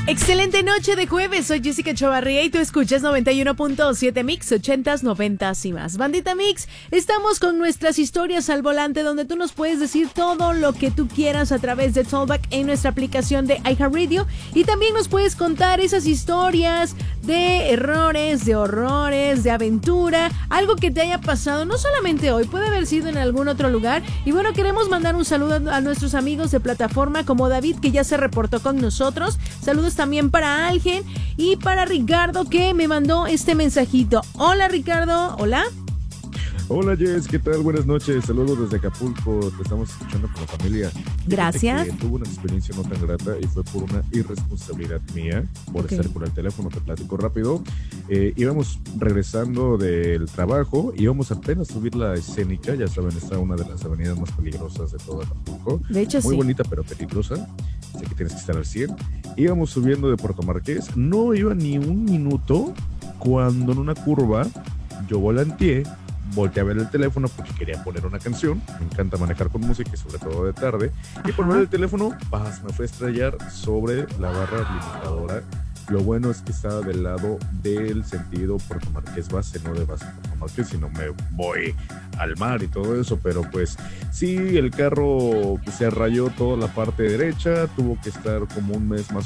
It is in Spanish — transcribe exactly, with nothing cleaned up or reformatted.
Excelente noche de jueves, soy Jessica Chavarría y tú escuchas noventa y uno punto siete Mix, ochentas, noventas y más. Bandita Mix, estamos con nuestras historias al volante donde tú nos puedes decir todo lo que tú quieras a través de Talkback en nuestra aplicación de iHeartRadio y también nos puedes contar esas historias de errores, de horrores, de aventura, algo que te haya pasado, no solamente hoy, puede haber sido en algún otro lugar. Y bueno, queremos mandar un saludo a nuestros amigos de plataforma como David, que ya se reportó con nosotros. Saludos también para Algen y para Ricardo, que me mandó este mensajito. Hola Ricardo, hola. Hola Jess, ¿qué tal? Buenas noches, saludos desde Acapulco, te estamos escuchando como familia. Gracias. Fíjate que tuve una experiencia no tan grata y fue por una irresponsabilidad mía, por okay. estar por el teléfono, te platico rápido. Eh, íbamos regresando del trabajo, íbamos apenas a subir la escénica, ya saben, está una de las avenidas más peligrosas de todo Acapulco. De hecho, Muy sí. bonita pero peligrosa, sé que tienes que estar al cien. Íbamos subiendo de Puerto Marqués, no iba ni un minuto cuando en una curva yo volanteé. Volteé a ver el teléfono porque quería poner una canción. Me encanta manejar con música y sobre todo de tarde. Ajá. Y por ver el teléfono, paz, me fue a estrellar sobre la barra limitadora. Lo bueno es que estaba del lado del sentido Puerto Marqués base, no de base Puerto Marqués, sino me voy al mar y todo eso. Pero pues sí, el carro se rayó toda la parte derecha. Tuvo que estar como un mes más